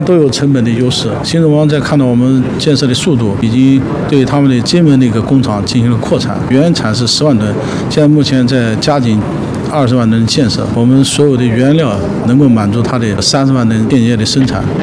都有成本的优势。新东方在看到我们建设的速度，已经对他们的金门的一个工厂进行了扩产，原产是10万吨，现在目前在加紧20万吨建设，我们所有的原料能够满足它的30万吨电解液的生产。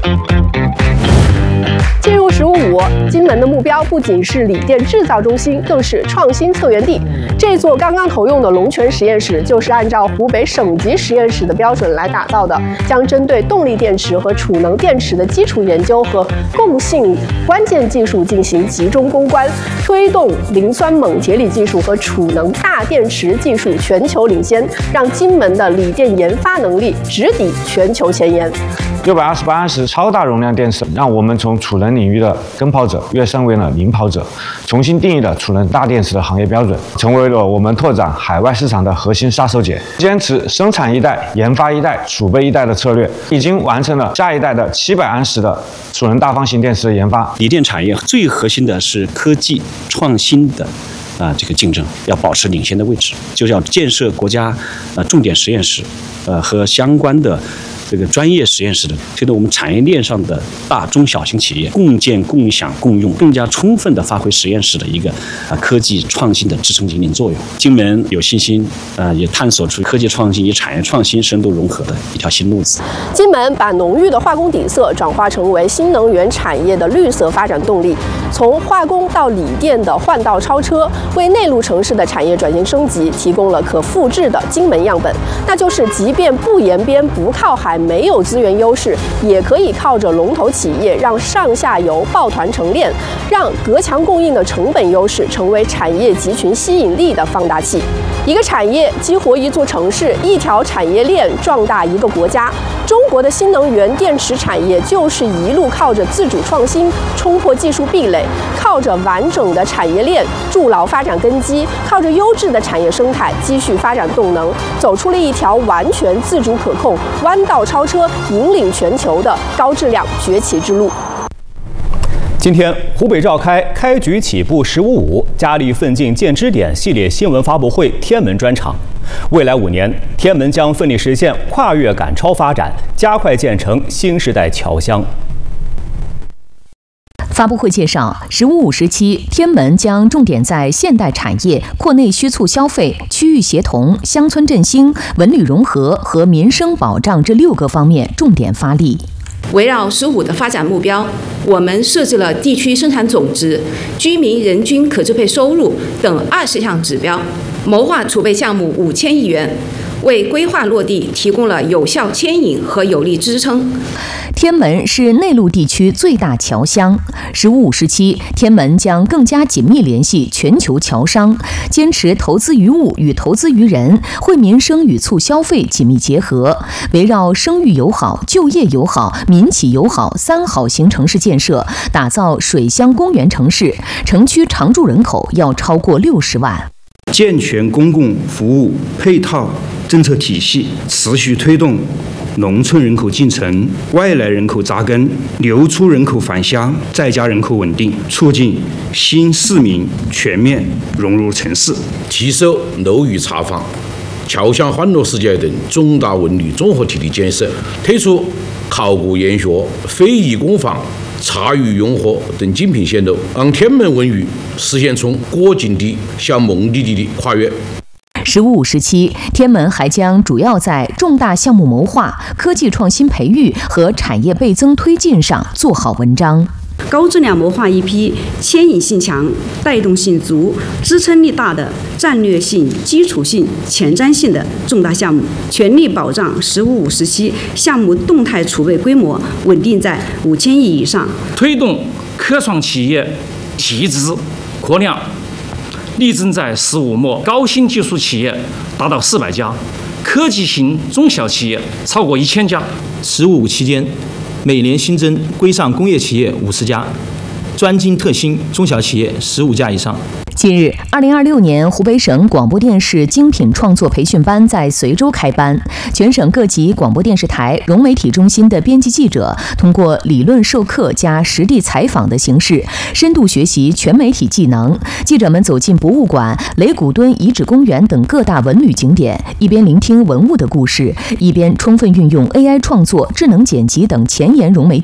进入15.5，金门的目标不仅是锂电制造中心，更是创新策源地。这座刚刚投用的龙泉实验室就是按照湖北省级实验室的标准来打造的，将针对动力电池和储能电池的基础研究和共性关键技术进行集中攻关，推动磷酸锰铁锂技术和储能大电池技术全球领先，让金门的锂电研发能力直抵全球前沿。 628安时超大容量电池，让我们从储能领域的跟跑者跃升为了领跑者，重新定义了储能大电池的行业标准，成为了我们拓展海外市场的核心杀手锏。坚持生产一代、研发一代、储备一代的策略，已经完成了下一代的700安时的储能大方形电池的研发。 锂电产业最核心的是科技创新的这个竞争，要保持领先的位置，就是要建设国家重点实验室和相关的这个专业实验室的，推动我们产业链上的大中小型企业共建、共享、共用，更加充分地发挥实验室的一个科技创新的支撑引领作用。金门有信心也探索出科技创新与产业创新深度融合的一条新路子。 金门把浓郁的化工底色转化成为新能源产业的绿色发展动力，从化工到锂电的换道超车，为内陆城市的产业转型升级提供了可复制的金门样本。那就是即便不沿边、不靠海，没有资源优势，也可以靠着龙头企业让上下游抱团成链，让隔墙供应的成本优势成为产业集群吸引力的放大器。一个产业激活一座城市，一条产业链壮大一个国家。中国的新能源电池产业就是一路靠着自主创新冲破技术壁垒，靠着完整的产业链筑牢发展根基，靠着优质的产业生态积蓄发展动能，走出了一条完全自主可控、弯道超车、引领全球的高质量崛起之路。 今天，湖北召开开局起步15.5，加力奋进建支点系列新闻发布会天门专场。未来5年，天门将奋力实现跨越赶超发展，加快建成新时代侨乡。 发布会介绍，15.5时期，天门将重点在现代产业、扩内需促消费、区域协同、乡村振兴、文旅融合和民生保障这6个方面重点发力。 围绕15的发展目标，我们设置了地区生产总值、居民人均可支配收入等20项指标，谋划储备项目5000亿元，为规划落地提供了有效牵引和有力支撑。 天门是内陆地区最大侨乡，15.5时期，天门将更加紧密联系全球侨商，坚持投资于物与投资于人，惠民生与促消费紧密结合，围绕生育友好、就业友好、民企友好3好型城市建设，打造水乡公园城市，城区常住人口要超过60万。 健全公共服务配套政策体系，持续推动农村人口进城、外来人口扎根、流出人口返乡、在家人口稳定，促进新市民全面融入城市， 提升楼宇茶坊、侨乡欢乐世界等重大文旅综合体的建设，推出考古研学、非遗工坊、茶语融合等精品线路，让天门文娱实现从国境地向梦地的跨越。 15.5时期，天门还将主要在重大项目谋划、科技创新培育和产业倍增推进上做好文章。 高质量谋划一批牵引性强、带动性足、支撑力大的战略性、基础性、前瞻性的重大项目，全力保障15.5时期项目动态储备规模稳定在5000亿以上， 推动科创企业提质扩量，力争在15末高新技术企业达到400家，科技型中小企业超过1000家。 15.5期间，每年新增规上工业企业50家，专精特新中小企业15家以上。 近日，2026年湖北省广播电视精品创作培训班在随州开班。全省各级广播电视台融媒体中心的编辑记者，通过理论授课加实地采访的形式，深度学习全媒体技能。记者们走进博物馆、雷古墩遗址公园等各大文旅景点，一边聆听文物的故事，一边充分运用 AI 创作、智能剪辑等前沿融媒技